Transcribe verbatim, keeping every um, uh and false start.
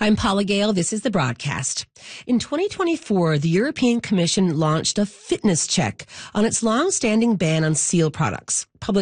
I'm Paula Gale. This is the broadcast. In twenty twenty-four, the European Commission launched a fitness check on its long-standing ban on seal products. Public